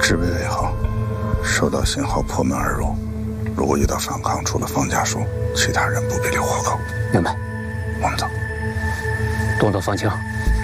制备为好，收到信号破门而入。如果遇到反抗，除了方家树，其他人不必留活口。 明白。 我们走。 动作放轻。